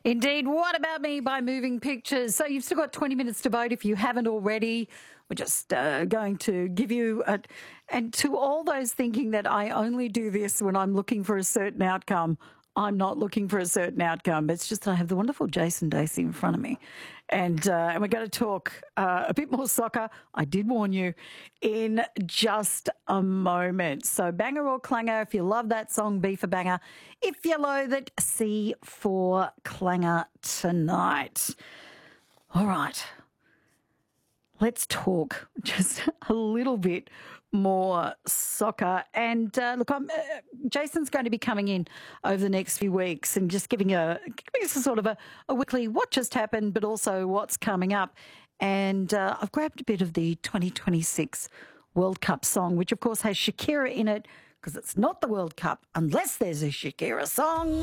Indeed. What About Me by Moving Pictures. So you've still got 20 minutes to vote if you haven't already. We're just going to give you and to all those thinking that I only do this when I'm looking for a certain outcome, I'm not looking for a certain outcome. It's just I have the wonderful Jason Dacey in front of me. And we're going to talk a bit more soccer. I did warn you in just a moment. So banger or clanger, if you love that song, B for banger. If you loathe it, C for clanger tonight. All right. Let's talk just a little bit more soccer. And look, Jason's going to be coming in over the next few weeks and just giving us a sort of a weekly what just happened, but also what's coming up. And I've grabbed a bit of the 2026 World Cup song, which of course has Shakira in it, because it's not the World Cup unless there's a Shakira song.